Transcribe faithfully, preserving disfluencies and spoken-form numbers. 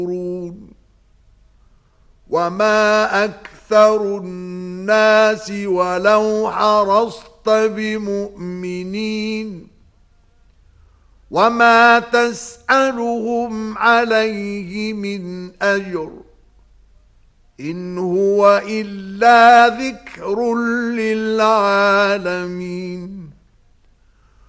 وما أكثر الناس ولو حرصت بمؤمنين وما تسألهم عليه من أجر إن هو إلا ذكر للعالمين.